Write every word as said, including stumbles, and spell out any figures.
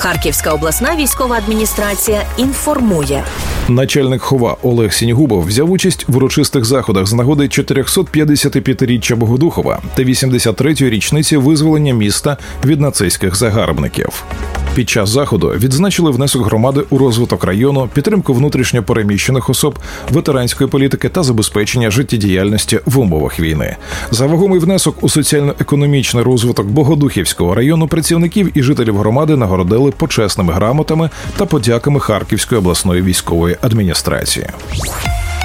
Харківська обласна військова адміністрація інформує. Начальник ХОВА Олег Сінігубов взяв участь в урочистих заходах з нагоди чотирьохсотп'ятдесятип'ятиріччя Богодухова та вісімдесят третьої річниці визволення міста від нацистських загарбників. Під час заходу відзначили внесок громади у розвиток району, підтримку внутрішньо переміщених особ, ветеранської політики та забезпечення життєдіяльності в умовах війни. За вагомий внесок у соціально-економічний розвиток Богодухівського району працівників і жителів громади нагородили почесними грамотами та подяками Харківської обласної військової адміністрації.